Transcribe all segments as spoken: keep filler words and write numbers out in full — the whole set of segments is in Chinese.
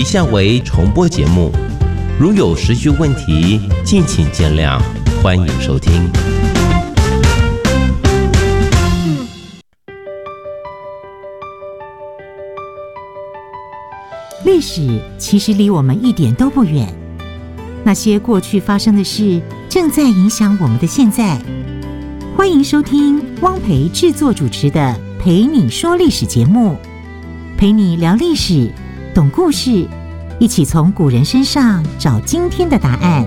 以下为重播节目，如有时序问题，敬请见谅，欢迎收听。 历史其实离我们一点都不远，那些过去发生的事正在影响我们的现在。欢迎收听汪培制作主持的《陪你说历史》节目，陪你聊历史，懂故事，一起从古人身上找今天的答案。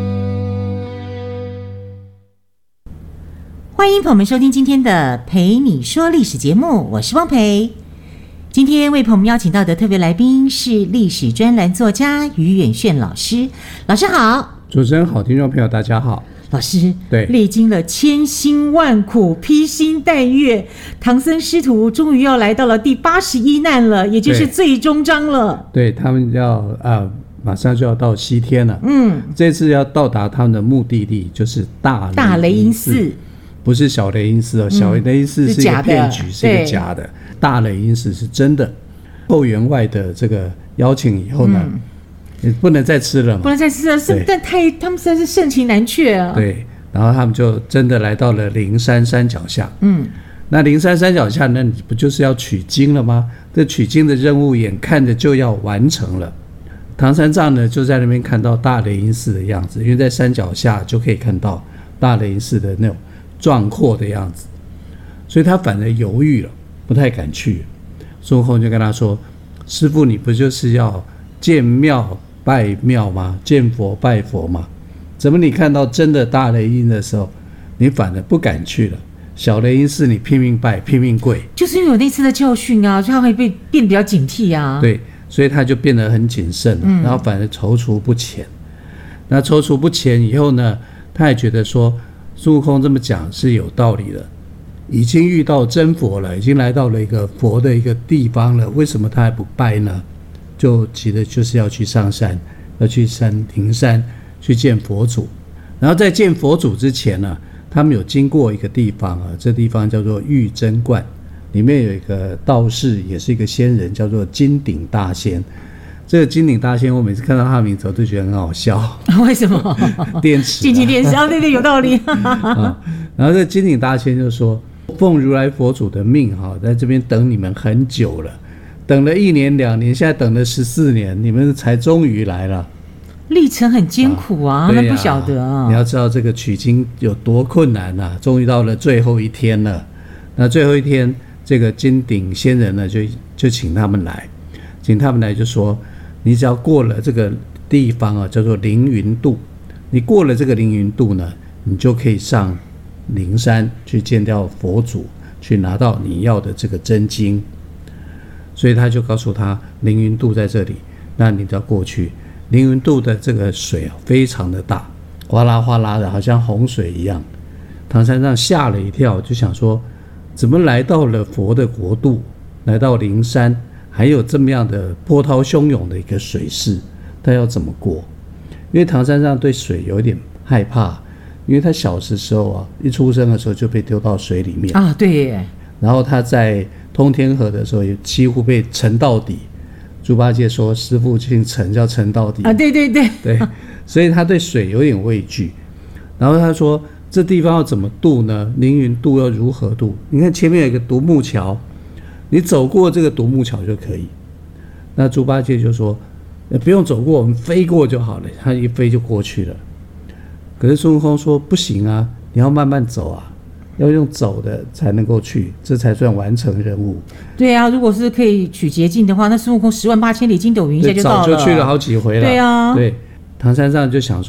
欢迎朋友们收听今天的《陪你说历史》节目，我是汪培。今天为朋友们邀请到的特别来宾是历史专栏作家于远炫老师。老师好。 主持人好，听众朋友大家好。 老师， 对， 历经了千辛万苦，披星戴月，唐僧师徒终于要来到了第八十一难了，也就是最终章了。 对，他们要啊，马上就要到西天了。 嗯， 这次要到达他们的目的地就是大大雷音寺， 不是小雷音寺哦，小雷音寺是一个骗局，是一个假的。大雷音寺是真的。后员外的这个邀请以后呢？嗯，也不能再吃了嘛， 不能再吃了，是但太他们实在是盛情难却啊。 对，然后他们就真的来到了灵山山脚下。嗯，那灵山山脚下呢，你不就是要取经了吗？这取经的任务眼看着就要完成了。唐三藏呢，就在那边看到大雷音寺的样子，因为在山脚下就可以看到大雷音寺的那种壮阔的样子，所以他反而犹豫了，不太敢去。孙悟空就跟他说：“师父，你不就是要见庙拜庙吗？见佛拜佛吗？怎么你看到真的大雷音的时候，你反而不敢去了？小雷音寺你拼命拜拼命跪， 就是因为有那次的教训啊，所以他会被变得比较警惕啊。 对，所以他就变得很谨慎了，嗯，然后反而踌躇不前。那踌躇不前以后呢，他也觉得说孙悟空这么讲是有道理的，已经遇到真佛了，已经来到了一个佛的一个地方了，为什么他还不拜呢？就急着就是要去上山，要去山灵山去见佛祖。然后在见佛祖之前呢，他们有经过一个地方啊，这地方叫做玉真观，里面有一个道士，也是一个仙人，叫做金顶大仙。这个金顶大仙，我每次看到他的名字我都觉得很好笑。 为什么？ 电池、啊， 近期电池啊，对对，有道理。 啊，然后这金顶大仙就说：“奉如来佛祖的命，哈，在这边等你们很久了。”等了一年两年，现在等了十四年，你们才终于来了。 历程很艰苦啊，他们、啊、不晓得啊。 你要知道这个取经有多困难啊！终于到了最后一天了。那最后一天，这个金顶仙人呢，就就请他们来，请他们来就说：你只要过了这个地方啊，叫做凌云渡。你过了这个凌云渡呢，你就可以上灵山去见到佛祖，去拿到你要的这个真经。所以他就告诉他，凌云渡在这里，那你就要过去。凌云渡的这个水啊，非常的大，哗啦哗啦的，好像洪水一样。唐三藏吓了一跳，就想说，怎么来到了佛的国度，来到灵山，还有这么样的波涛汹涌的一个水势，他要怎么过？因为唐三藏对水有点害怕，因为他小的时候啊，一出生的时候就被丢到水里面啊，对耶。 然后他在通天河的时候也几乎被沉到底，猪八戒说师父姓陈叫陈到底啊， 对对对对，所以他对水有点畏惧。然后他说这地方要怎么渡呢？凌云渡要如何渡？你看前面有一个独木桥，你走过这个独木桥就可以。那猪八戒就说不用走过，我们飞过就好了。他一飞就过去了。可是孙悟空说不行啊，你要慢慢走啊，要用走的才能够去，这才算完成任务。 对啊，如果是可以取捷径的话，那孙悟空十万八千里筋斗云一下就到了， 早就去了好几回了。 对啊， 对，唐三藏就想说